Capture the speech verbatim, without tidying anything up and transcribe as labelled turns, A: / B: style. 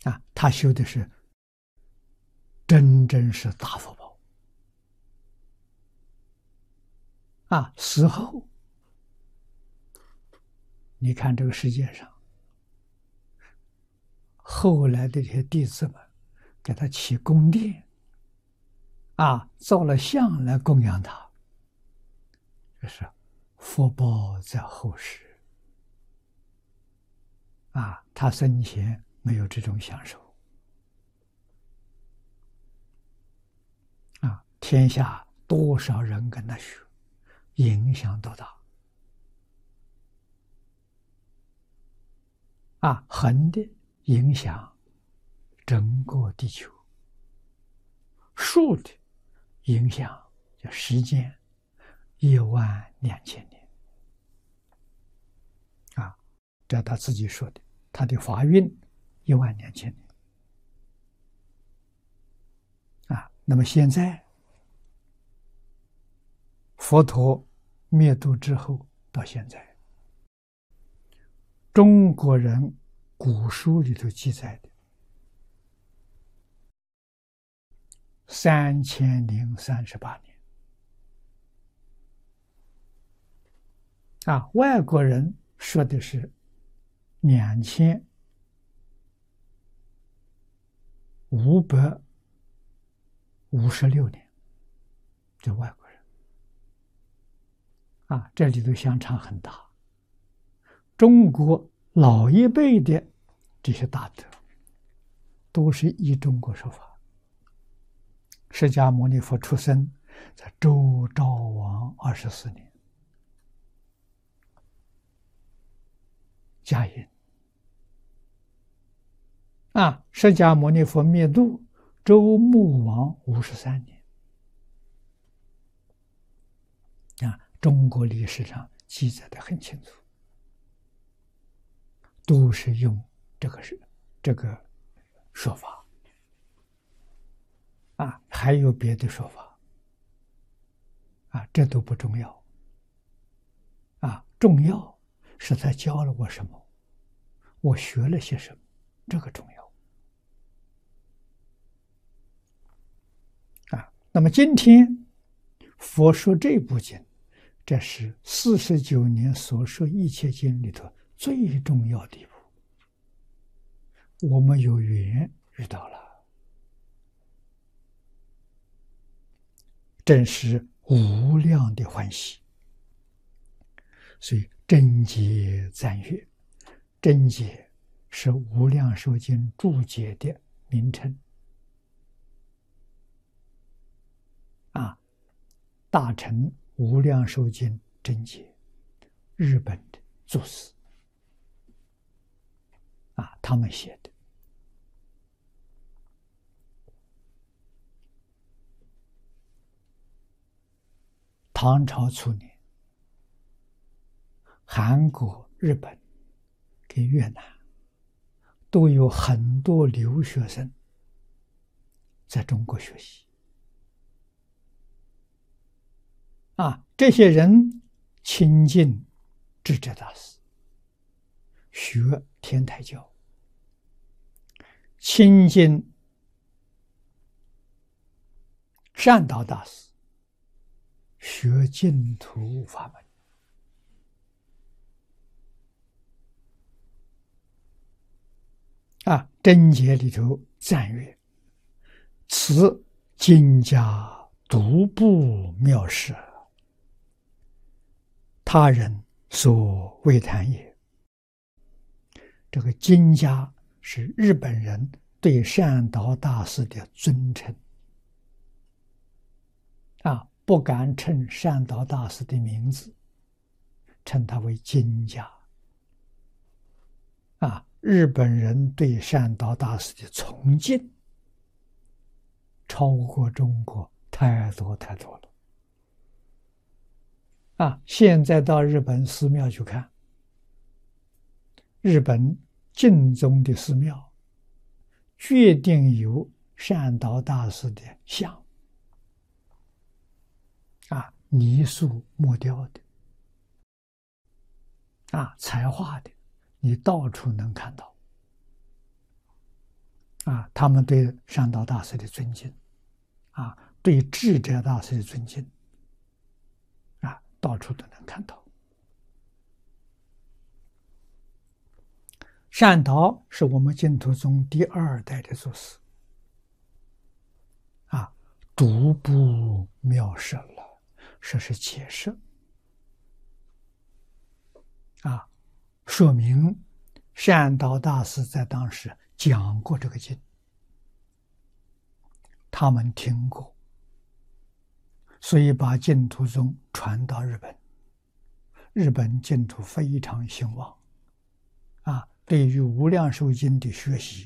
A: 啊，他修的是真正是大福报啊！死后，你看这个世界上，后来的这些弟子们，给他起宫殿，啊，造了像来供养他，这是福报在后世啊！他生前没有这种享受啊！天下多少人跟他学，影响多大啊！横的影响整个地球，竖的影响叫时间一万两千年啊！这他自己说的，他的法运一万两千年啊！那么现在佛陀灭度之后到现在，中国人古书里头记载的三千零三十八年啊，外国人说的是两千五百五十六年，这外国人啊，这里头相差很大。中国老一辈的这些大德，都是依中国说法。释迦牟尼佛出生在周昭王二十四年，甲寅啊，释迦牟尼佛灭度周穆王五十三年啊，中国历史上记载的很清楚，都是用这个是这个说法啊，还有别的说法啊，这都不重要啊，重要是他教了我什么，我学了些什么，这个重要啊。那么今天佛说这部经，这是四十九年所说一切经里头最重要的一部，我们有缘遇到了，真是无量的欢喜。所以真解赞阅，真解是无量寿经注解的名称啊，大乘无量寿经真解，日本的注释啊，他们写的。唐朝初年，韩国、日本跟越南都有很多留学生在中国学习啊，这些人亲近智者大师，学天台教，亲近善导大师，学净土法门啊。真解里头赞曰：此经家独步妙事，他人所未谈也。这个经家是日本人对善导大师的尊称啊，不敢称善导大师的名字，称他为经家啊。日本人对善导大师的崇敬超过中国太多太多了啊！现在到日本寺庙去看，日本净宗的寺庙决定有善导大师的像啊，泥塑木雕的啊，彩画的，你到处能看到啊，他们对善导大师的尊敬，啊，对智者大师的尊敬，啊，到处都能看到。善导是我们净土宗第二代的祖师，啊，独步妙舍了，这是解释，啊，说明善导大师在当时讲过这个经，他们听过，所以把净土宗传到日本，日本净土非常兴旺，啊，对于无量寿经的学习